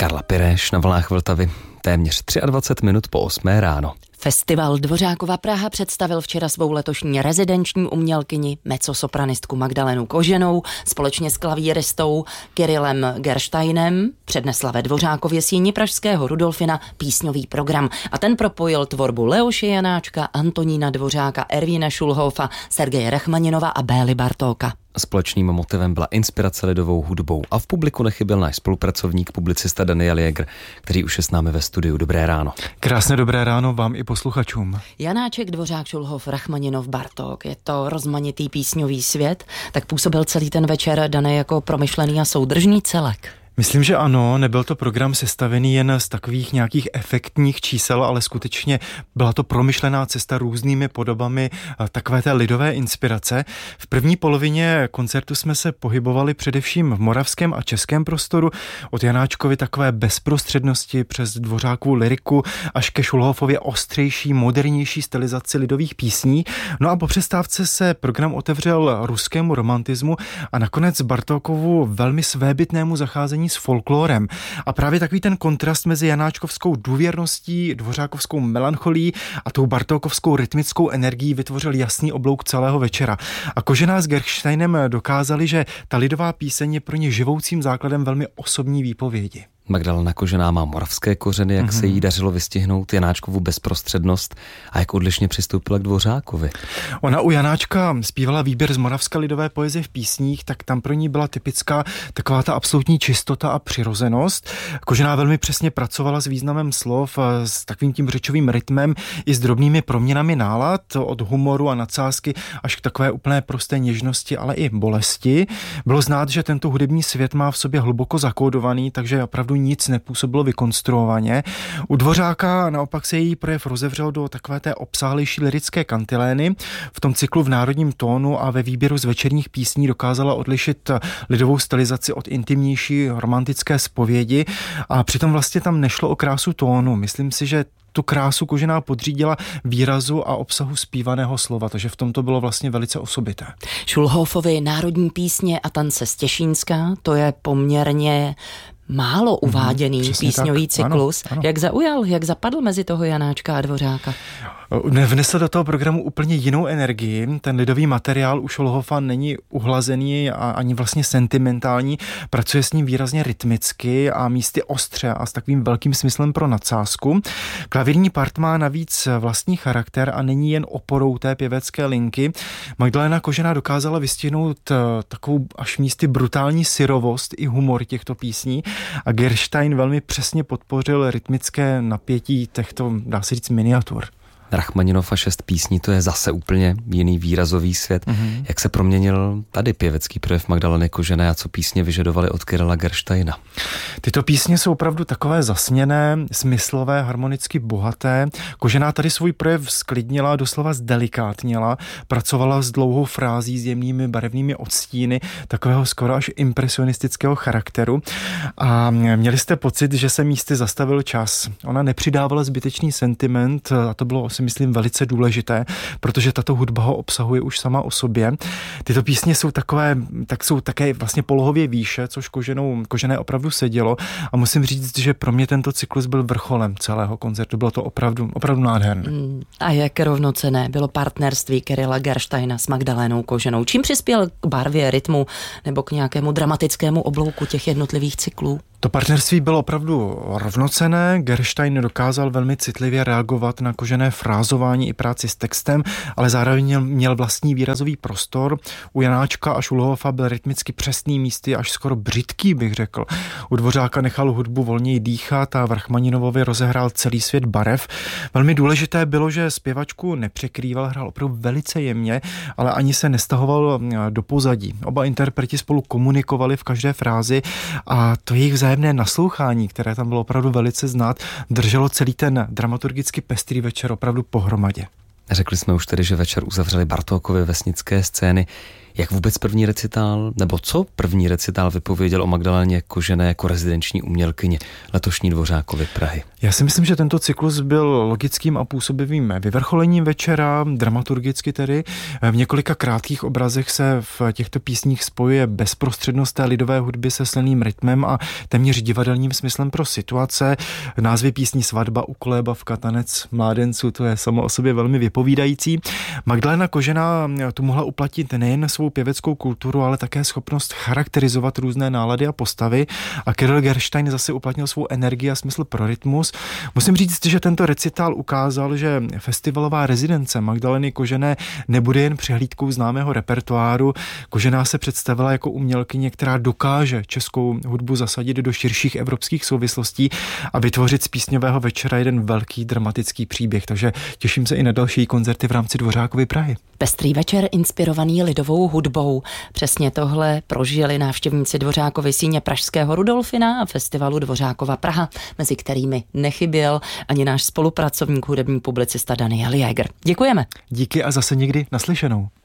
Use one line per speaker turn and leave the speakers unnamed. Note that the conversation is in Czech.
Karla Pireš na vlnách Vltavy, téměř 23 minut po 8 ráno.
Festival Dvořákova Praha představil včera svou letošní rezidenční umělkyni, mezzosopranistku Magdalenu Koženou, společně s klavíristou Kirillem Gersteinem přednesla ve Dvořákově síni pražského Rudolfina písňový program a ten propojil tvorbu Leoše Janáčka, Antonína Dvořáka, Ervína Šulhofa, Sergeje Rachmaninova a Bély Bartóka.
Společným motivem byla inspirace lidovou hudbou a v publiku nechyběl náš spolupracovník, publicista Daniel Jäger, který už je s námi ve studiu. Dobré ráno.
Krásné dobré ráno vám i posluchačům.
Janáček, Dvořák, Šulhov, Rachmaninov, Bartók. Je to rozmanitý písňový svět, tak působil celý ten večer, Dané, jako promyšlený a soudržný celek.
Myslím, že ano, nebyl to program sestavený jen z takových nějakých efektních čísel, ale skutečně byla to promyšlená cesta různými podobami takové té lidové inspirace. V první polovině koncertu jsme se pohybovali především v moravském a českém prostoru, od Janáčkovy takové bezprostřednosti přes Dvořákovu lyriku až ke Šulhofově ostřejší, modernější stylizaci lidových písní. No a po přestávce se program otevřel ruskému romantismu a nakonec Bartókovu velmi svébytnému zacházení s folklórem. A právě takový ten kontrast mezi janáčkovskou důvěrností, dvořákovskou melancholí a tou bartókovskou rytmickou energií vytvořil jasný oblouk celého večera. A Kožená s Gersteinem dokázali, že ta lidová píseň je pro ně živoucím základem velmi osobní výpovědi.
Magdalena Kožená má moravské kořeny, jak se jí dařilo vystihnout Janáčkovu bezprostřednost a jak odlišně přistoupila k Dvořákovi.
Ona u Janáčka zpívala výběr z moravské lidové poezie v písních, tak tam pro ní byla typická taková ta absolutní čistota a přirozenost. Kožená velmi přesně pracovala s významem slov, s takovým tím řečovým rytmem i s drobnými proměnami nálad, od humoru a nadsázky až k takové úplné prosté něžnosti, ale i bolesti. Bylo znát, že tento hudební svět má v sobě hluboko zakódovaný, takže opravdu nic nepůsobilo vykonstruovaně. U Dvořáka naopak se její projev rozevřel do takové té obsáhlejší lirické kantilény. V tom cyklu v národním tónu a ve výběru z večerních písní dokázala odlišit lidovou stylizaci od intimnější romantické zpovědi a přitom vlastně tam nešlo o krásu tónu. Myslím si, že tu krásu Kožená podřídila výrazu a obsahu zpívaného slova, takže v tom to bylo vlastně velice osobité.
Šulhofovi národní písně a tance z Těšínska, to je poměrně málo uváděný písňový cyklus. Ano. Jak zaujal, jak zapadl mezi toho Janáčka a Dvořáka?
Vnesl do toho programu úplně jinou energii. Ten lidový materiál u Šulhofa není uhlazený a ani vlastně sentimentální. Pracuje s ním výrazně rytmicky a místy ostře a s takovým velkým smyslem pro nadsázku. Klavírní part má navíc vlastní charakter a není jen oporou té pěvecké linky. Magdalena Kožená dokázala vystihnout takovou až místy brutální syrovost i humor těchto písní a Gerstein velmi přesně podpořil rytmické napětí těchto, dá se říct, miniatur.
Rachmaninov a 6 písní, to je zase úplně jiný výrazový svět. Jak se proměnil tady pěvecký projev Magdaleny Kožené a co písně vyžadovaly od Kirilla Gersteina?
Tyto písně jsou opravdu takové zasněné, smyslové, harmonicky bohaté. Kožená tady svůj projev sklidnila, doslova zdelikátnila, pracovala s dlouhou frází, s jemnými barevnými odstíny, takového skoro až impresionistického charakteru. A měli jste pocit, že se místy zastavil čas. Ona nepřidávala zbytečný sentiment a to bylo, si myslím, velice důležité, protože tato hudba ho obsahuje už sama o sobě. Tyto písně jsou jsou také vlastně polohově výše, což Kožené opravdu sedělo a musím říct, že pro mě tento cyklus byl vrcholem celého koncertu. Bylo to opravdu nádherné.
A jak rovnocenné bylo partnerství Kirilla Gersteina s Magdalenou Koženou? Čím přispěl k barvě, rytmu nebo k nějakému dramatickému oblouku těch jednotlivých cyklů?
To partnerství bylo opravdu rovnocenné. Gerstein dokázal velmi citlivě reagovat na Kožené frázování i práci s textem, ale zároveň měl vlastní výrazový prostor. U Janáčka a Šulhofa byl rytmicky přesný, místy až skoro břitký, bych řekl. U Dvořáka nechal hudbu volněji dýchat a v Rachmaninovovi rozehrál celý svět barev. Velmi důležité bylo, že zpěvačku nepřekrýval, hrál opravdu velice jemně, ale ani se nestahoval do pozadí. Oba interpreti spolu komunikovali v každé frázi a to jejich vzájemné naslouchání, které tam bylo opravdu velice znát, drželo celý ten dramaturgicky pestrý večer opravdu pohromadě.
Řekli jsme už tedy, že večer uzavřeli Bartókovy vesnické scény. Jak vůbec první recitál, nebo co první recitál vypověděl o Magdaléně Kožené jako rezidenční umělkyni letošní Dvořákovy Prahy?
Já si myslím, že tento cyklus byl logickým a působivým vyvrcholením večera, dramaturgicky tedy. V několika krátkých obrazech se v těchto písních spojuje bezprostřednost té lidové hudby se silným rytmem a téměř divadelním smyslem pro situace. Názvy písní Svatba, Ukolébavka, Tanec mládenců, to je samo o sobě velmi vypovídající. Magdaléna Kožená tu mohla uplatnit nejen svou pěveckou kulturu, ale také schopnost charakterizovat různé nálady a postavy, a Kyrill Gerstein zase uplatnil svou energii a smysl pro rytmus. Musím říct, že tento recitál ukázal, že festivalová rezidence Magdalény Kožené nebude jen přehlídkou známého repertoáru. Kožená se představila jako umělkyně, která dokáže českou hudbu zasadit do širších evropských souvislostí a vytvořit z písňového večera jeden velký dramatický příběh. Takže těším se i na další koncerty v rámci Dvořákovy Prahy.
Pestrý večer inspirovaný lidovou hudbou. Přesně tohle prožili návštěvníci Dvořákovy síně pražského Rudolfina a festivalu Dvořákova Praha, mezi kterými nechyběl ani náš spolupracovník, hudební publicista Daniel Jäger. Děkujeme.
Díky a zase někdy naslyšenou.